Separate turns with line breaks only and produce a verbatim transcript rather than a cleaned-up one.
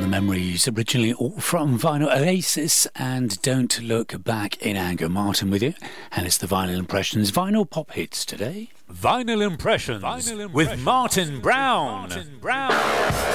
the memories, originally all from Vinyl Oasis and Don't Look Back in Anger. Martin with you, and it's the Vinyl Impressions Vinyl Pop Hits today.
Vinyl Impressions, Vinyl Impressions with Martin Brown. Martin Brown.